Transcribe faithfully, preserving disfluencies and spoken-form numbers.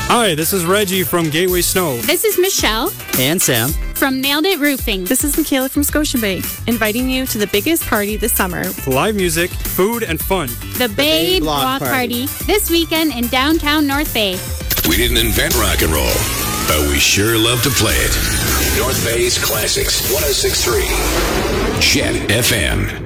Hi, this is Reggie from Gateway Snow. This is Michelle. And Sam. From Nailed It Roofing. This is Michaela from Scotiabank, inviting you to the biggest party this summer. Live music, food, and fun. The, the Bay Block, Block Party. Party, this weekend in downtown North Bay. We didn't invent rock and roll, but we sure love to play it. North Bay's Classics, one oh six point three. Jet F M.